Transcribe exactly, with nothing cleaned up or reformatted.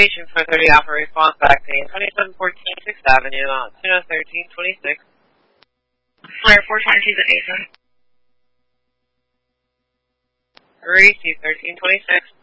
Station four thirty Alpha response back paying twenty-seven fourteen sixth Avenue, uh, Tuna thirteen twenty-six. Flare four twenty-two at Mesa. Receive thirteen twenty-six.